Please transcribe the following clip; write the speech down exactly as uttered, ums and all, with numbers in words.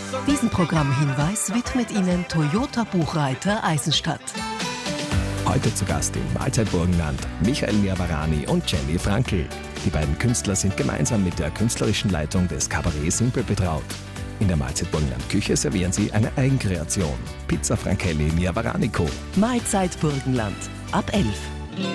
Diesen Programmhinweis widmet Ihnen Toyota Buchreiter Eisenstadt. Heute zu Gast im Mahlzeit Burgenland Michael Niavarani und Jenny Frankl. Die beiden Künstler sind gemeinsam mit der künstlerischen Leitung des Cabaret Simpel betraut. In der Mahlzeit Burgenland Küche servieren sie eine Eigenkreation: Pizza Frankelli Niavaranico. Mahlzeit Burgenland ab elf.